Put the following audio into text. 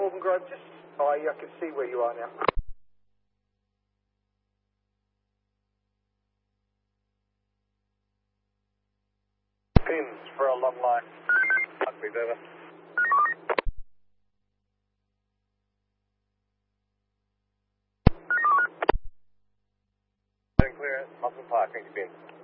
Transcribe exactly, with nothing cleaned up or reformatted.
Morgan Grove, just... Oh, yeah, I can see where you are now. Pins for a long line. Rugby, over. Clear, Muscle Park, thank you, Pins.